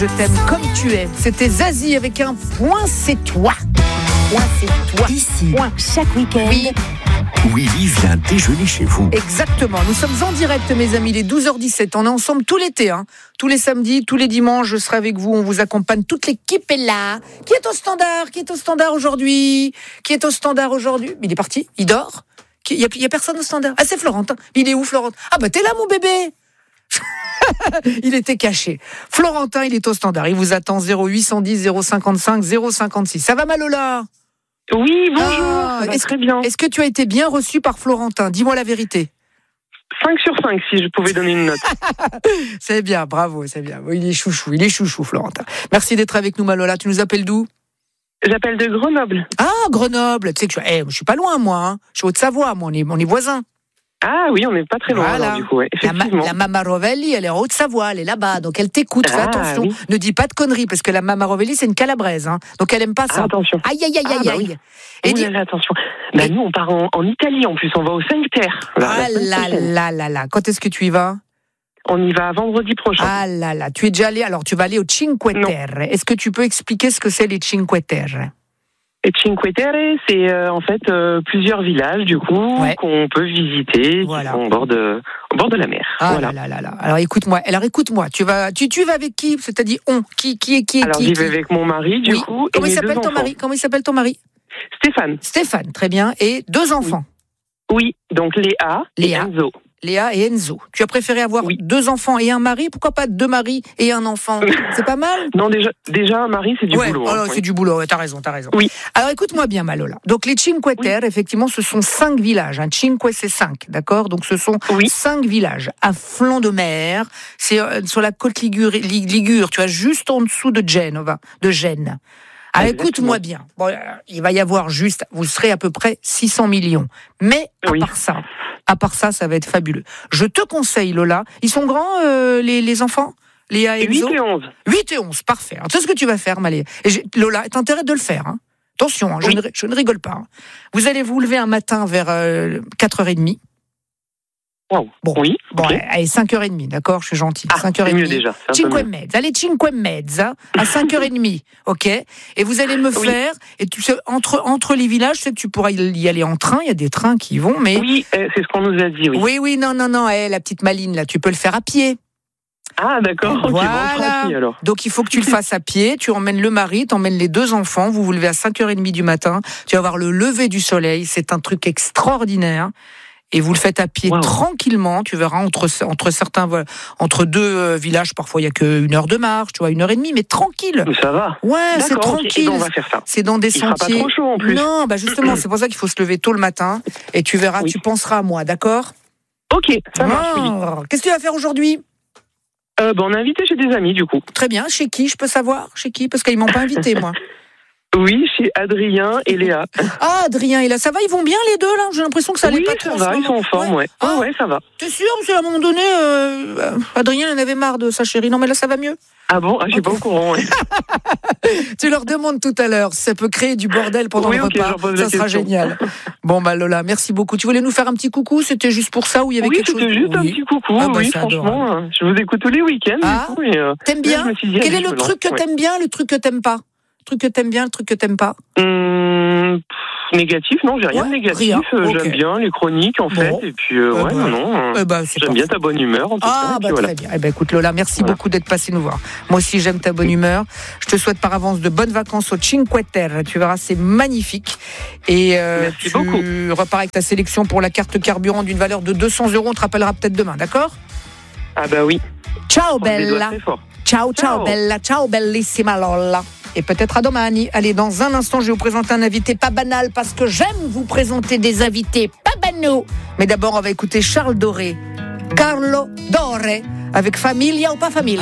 Je t'aime comme tu es. C'était Zazie avec un point, c'est toi. Point, c'est toi. Ici, Point. chaque week-end. Oui, Willy vient déjeuner chez vous. exactement. Nous sommes en direct, mes amis, les 12h17. On est ensemble tout l'été. Tous les samedis, tous les dimanches, je serai avec vous. On vous accompagne. Toute l'équipe est là. Qui est au standard aujourd'hui? Il est parti? Il dort? Il y a personne au standard? Ah, c'est Florentin. Il est où, Florentin? Ah, bah, t'es là, mon bébé. Il était caché. Florentin, il est au standard. Il vous attend 0810 055 056. Ça va, Malola? Oui, bonjour, ça va très bien. Est-ce que tu as été bien reçu par Florentin? Dis-moi la vérité. 5 sur 5, si je pouvais donner une note. C'est bien, bravo, c'est bien. Il est chouchou, Florentin. Merci d'être avec nous, Malola. Tu nous appelles d'où? J'appelle de Grenoble. Ah, Grenoble. Tu sais que je suis pas loin, moi. Je suis Haute-Savoie, moi. On est voisins. Ah oui, on n'est pas très loin, Voilà. alors, du coup, ouais, effectivement. La Mama Rovelli, elle est en Haute-Savoie, elle est là-bas, donc elle t'écoute. Fais attention, oui. Ne dis pas de conneries, parce que la Mama Rovelli, c'est une calabraise, donc elle aime pas ça. Attention. Aïe. Oui. Et Ouh dis- là là, attention. Nous, on part en Italie, en plus, on va au 5 Terre. Ah là. Quand est-ce que tu y vas? On y va vendredi prochain. Ah là. Tu es déjà allé, alors tu vas aller au Cinque Non. Terre. Est-ce que tu peux expliquer ce que c'est les Cinque Terre? Et Cinque Terre, c'est en fait plusieurs villages, du coup, Ouais. qu'on peut visiter, Voilà. qui sont au bord de la mer. Ah Voilà. là. Alors écoute-moi, tu vas avec qui? C'est-à-dire on, qui est Alors, qui? j'y vais avec mon mari, du Oui. coup, Comment et il mes s'appelle deux ton enfants. mari? Comment il s'appelle ton mari? Stéphane. Très bien. Et 2 enfants. Oui, donc Léa et Enzo. Léa et Enzo. Tu as préféré avoir Oui. 2 enfants et un mari? Pourquoi pas 2 maris et un enfant? C'est pas mal? Non, déjà un mari, c'est du boulot. Alors, hein, c'est oui. du boulot, t'as raison. Oui. Alors écoute-moi bien, Malola. Donc les Cinque Terre, effectivement, ce sont 5 villages. Cinque, c'est 5, d'accord? Donc ce sont Oui. 5 villages à flanc de mer. C'est sur la côte Ligure, tu vois, juste en dessous de Genova, de Gênes. Alors Exactement. écoute-moi bien. Bon, il va y avoir vous serez à peu près 600 millions. Mais à Oui. part ça, ça va être fabuleux. Je te conseille, Lola. Ils sont grands, les enfants? Léa et 8 Enzo? et 11. 8 et 11, parfait. Alors, tu sais ce que tu vas faire, Malé. Lola, t'as intérêt de le faire. Attention, Oui. je ne rigole pas. Vous allez vous lever un matin vers 4h30. Wow. Bon. Oui. Bon, ok. allez, 5h30, d'accord? Je suis gentil. Ah, 5h30. c'est mieux déjà. C'est un peu Cinque mieux. mezza. Allez, cinque mezza, à 5h30, ok? Et vous allez me Oui. faire, et tu sais, entre les villages, je sais que tu pourras y aller en train, il y a des trains qui y vont, mais... Oui, c'est ce qu'on nous a dit, oui. Oui, non, la petite Maline, là, tu peux le faire à pied. Ah, d'accord. Ok, Voilà. bon, on sera assis, alors. Donc il faut que tu le fasses à pied, tu emmènes le mari, tu emmènes les 2 enfants, vous vous levez à 5h30 du matin, tu vas voir le lever du soleil, c'est un truc extraordinaire. Et vous le faites à pied tranquillement, tu verras, entre 2 villages, parfois il n'y a qu'1 heure de marche, tu vois, 1h30, mais tranquille. Ça va. Ouais, D'accord, c'est ok. tranquille. Et ben, on va faire ça. C'est dans des Il fera sentiers. pas trop chaud, en plus. Non, justement, c'est pour ça qu'il faut se lever tôt le matin, et tu verras, Oui. tu penseras à moi, d'accord? Ok, ça marche, oui. Qu'est-ce que tu vas faire aujourd'hui? On a invité chez des amis, du coup. Très bien, chez qui, je peux savoir? Chez qui? Parce qu'ils m'ont pas invité, moi. Oui, chez Adrien et Léa. Ah, Adrien et là, ça va, ils vont bien les 2 là? J'ai l'impression que ça allait Oui, pas trop ça en ce va, ils moment. sont en forme, ouais. Ah, Ouais, ça va. T'es sûr? Parce qu'à un moment donné, Adrien en avait marre de sa chérie. Non, mais là, ça va mieux. Ah bon? Je suis pas au courant, ouais. Tu leur demandes tout à l'heure si ça peut créer du bordel pendant Oui, le ok, repas. j'en pose Ça la sera question. génial. Bon, Lola, merci beaucoup. Tu voulais nous faire un petit coucou? C'était juste pour ça ou il y avait Oui, quelque chose? c'était juste un Oui. petit coucou, Ah, bah, oui, c'est franchement. adorable. Je vous écoute tous les week-ends, Ah, du coup. Et, T'aimes là, bien? je me suis dit, Quel allez, est je le me truc que lance, t'aimes bien, le truc que t'aimes pas? Le truc que t'aimes bien, le truc que t'aimes pas? Négatif, non, j'ai rien Ouais, de négatif. rien, ok. J'aime bien les chroniques, en fait. Et puis, bah, non. c'est J'aime bien parfait. ta bonne humeur, en tout cas. Ah, et bah puis voilà. très bien. Eh ben, écoute, Lola, merci Voilà. beaucoup d'être passé nous voir. Moi aussi, j'aime ta bonne humeur. Je te souhaite par avance de bonnes vacances au Cinque Terre. Tu verras, c'est magnifique. Et Merci tu beaucoup. repars avec ta sélection pour la carte carburant d'une valeur de 200 €. On te rappellera peut-être demain, d'accord? Ah bah oui. Ciao, On les doit bella. très fort. Ciao, Ciao. bella. Ciao, bellissima Lola. Et peut-être à domani. Allez, dans un instant, je vais vous présenter un invité pas banal parce que j'aime vous présenter des invités pas banaux. Mais d'abord, on va écouter Charles Doré. Carlo Doré avec Familia ou pas Familia.